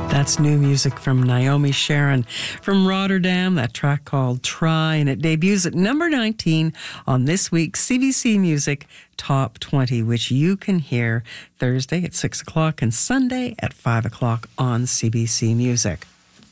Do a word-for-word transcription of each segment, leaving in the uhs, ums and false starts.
That's new music from Naomi Sharon from Rotterdam, that track called Try, and it debuts at number nineteen on this week's C B C Music Top twenty, which you can hear Thursday at six o'clock and Sunday at five o'clock on C B C Music.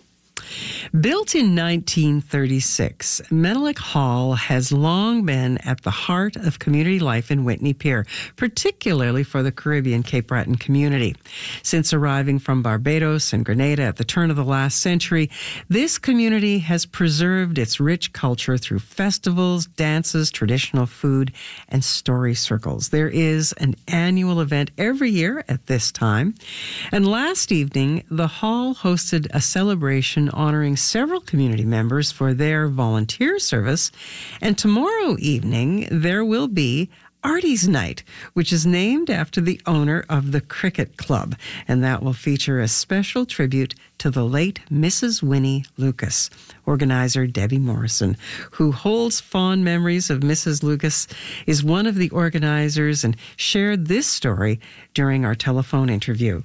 Built in nineteen thirty-six, Menelik Hall has long been at the heart of community life in Whitney Pier, particularly for the Caribbean Cape Breton community. Since arriving from Barbados and Grenada at the turn of the last century, this community has preserved its rich culture through festivals, dances, traditional food, and story circles. There is an annual event every year at this time. And last evening, the hall hosted a celebration honoring several community members for their volunteer service. And tomorrow evening, there will be Artie's Night, which is named after the owner of the Cricket Club. And that will feature a special tribute to the late Missus Winnie Lucas. Organizer Debbie Morrison, who holds fond memories of Missus Lucas, is one of the organizers and shared this story during our telephone interview.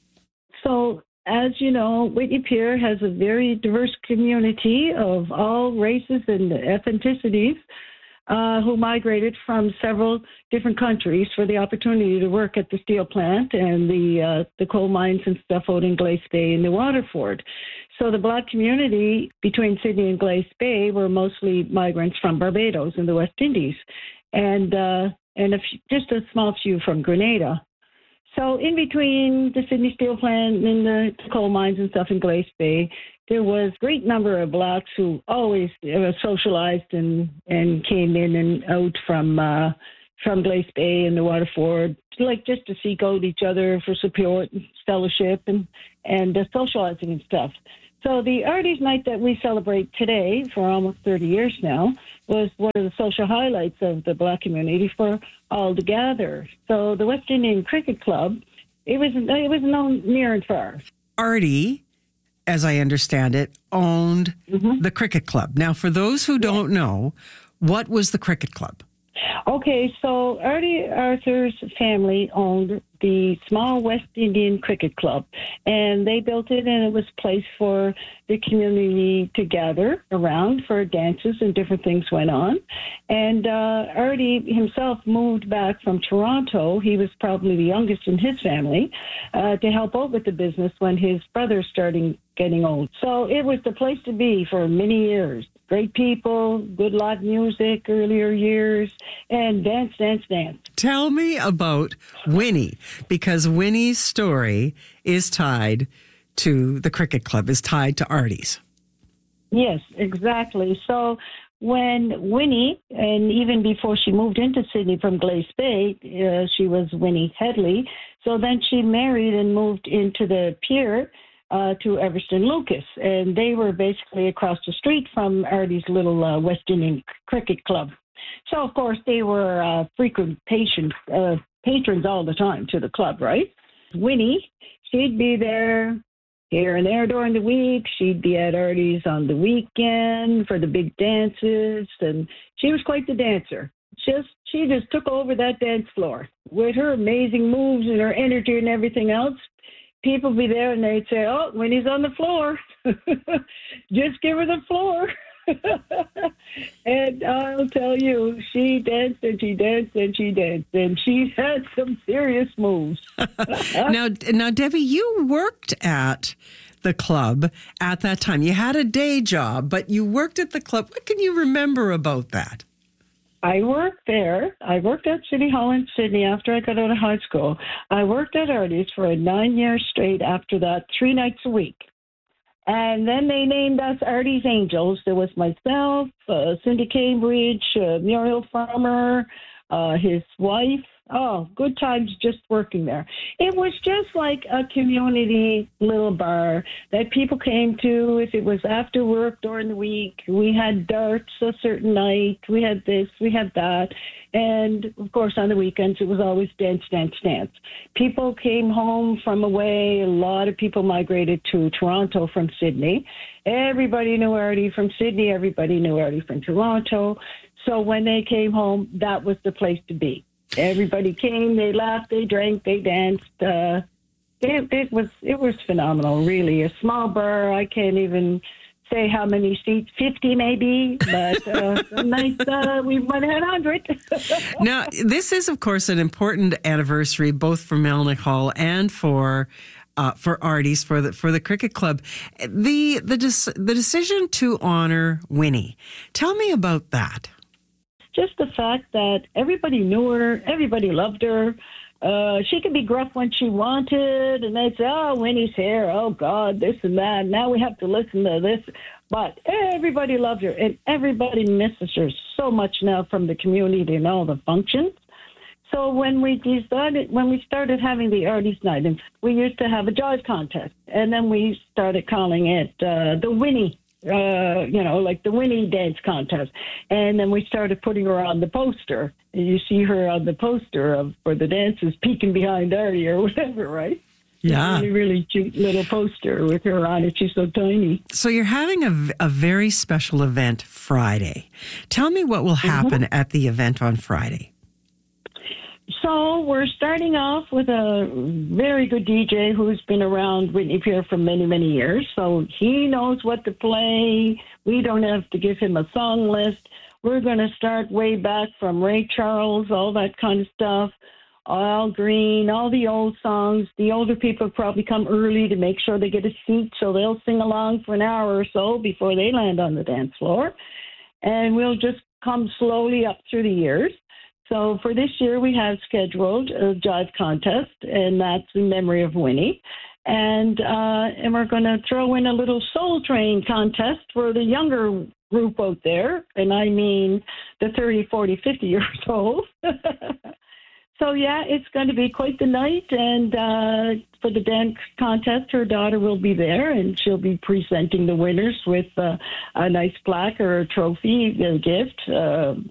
So, as you know, Whitney Pier has a very diverse community of all races and ethnicities uh, who migrated from several different countries for the opportunity to work at the steel plant and the uh, the coal mines and stuff out in Glace Bay and New Waterford. So the Black community between Sydney and Glace Bay were mostly migrants from Barbados and the West Indies, and uh, and a f- just a small few from Grenada. So in between the Sydney Steel Plant and the coal mines and stuff in Glace Bay, there was a great number of Blacks who always uh, socialized and, and came in and out from uh, from Glace Bay and the Waterford, like just to seek out each other for support and fellowship and, and uh, socializing and stuff. So the Artie's Night that we celebrate today for almost thirty years now was one of the social highlights of the Black community for all to gather. So the West Indian Cricket Club, it was it was known near and far. Artie, as I understand it, owned mm-hmm. the Cricket Club. Now, for those who don't yeah. know, what was the Cricket Club? Okay, so Artie Arthur's family owned the small West Indian Cricket Club, and they built it, and it was a place for the community to gather around for dances and different things went on. And uh, Artie himself moved back from Toronto. He was probably the youngest in his family uh, to help out with the business when his brother started getting old. So it was the place to be for many years. Great people, good live music, earlier years, and dance, dance, dance. Tell me about Winnie, because Winnie's story is tied to the Cricket Club, is tied to Artie's. Yes, exactly. So when Winnie, and even before she moved into Sydney from Glace Bay, uh, she was Winnie Headley. So then she married and moved into the pier Uh, to Everston Lucas, and they were basically across the street from Artie's little uh, West Indian Cricket Club. So, of course, they were uh, frequent patient, uh, patrons all the time to the club, right? Winnie, she'd be there here and there during the week. She'd be at Artie's on the weekend for the big dances, and she was quite the dancer. Just She just took over that dance floor with her amazing moves and her energy and everything else. People be there and they'd say, oh, Winnie's on the floor. Just give her the floor. And I'll tell you, she danced and she danced and she danced. And she had some serious moves. now, now, Debbie, you worked at the club at that time. You had a day job, but you worked at the club. What can you remember about that? I worked there. I worked at City Hall in Sydney after I got out of high school. I worked at Artie's for nine years straight after that, three nights a week. And then they named us Artie's Angels. There was myself, uh, Cindy Cambridge, uh, Muriel Farmer, uh, his wife. Oh, good times just working there. It was just like a community little bar that people came to if it was after work during the week. We had darts a certain night. We had this, we had that. And, of course, on the weekends, it was always dance, dance, dance. People came home from away. A lot of people migrated to Toronto from Sydney. Everybody knew Artie from Sydney. Everybody knew Artie from Toronto. So when they came home, that was the place to be. Everybody came, they laughed, they drank, they danced. Uh, it, it was it was phenomenal, really. A small bar, I can't even say how many seats, fifty maybe, but uh, nice, uh, we went at one hundred. Now, this is, of course, an important anniversary, both for Melnick Hall and for uh, for Artie's, for the for the cricket club. The the the decision to honor Winnie. Tell me about that. Just the fact that everybody knew her, everybody loved her. Uh, she could be gruff when she wanted, and they'd say, oh, Winnie's here, oh, God, this and that. Now we have to listen to this. But everybody loved her, and everybody misses her so much now from the community and all the functions. So when we decided, when we started having the Artie's Night, and we used to have a jive contest, and then we started calling it uh, the Winnie. Uh, you know, like the Winnie dance contest. And then we started putting her on the poster. And you see her on the poster of for the dances peeking behind Artie or whatever, right? Yeah. Really, really cute little poster with her on it. She's so tiny. So you're having a, a very special event Friday. Tell me what will happen mm-hmm. at the event on Friday. So we're starting off with a very good D J who's been around Whitney Pier for many, many years. So he knows what to play. We don't have to give him a song list. We're going to start way back from Ray Charles, all that kind of stuff. Al Green, all the old songs. The older people probably come early to make sure they get a seat, so they'll sing along for an hour or so before they land on the dance floor. And we'll just come slowly up through the years. So for this year, we have scheduled a jive contest, and that's in memory of Winnie. And uh, and we're going to throw in a little Soul Train contest for the younger group out there, and I mean the thirty, forty, fifty years old. So, yeah, it's going to be quite the night. And uh, for the dance contest, her daughter will be there, and she'll be presenting the winners with uh, a nice plaque or a trophy, a gift. Uh,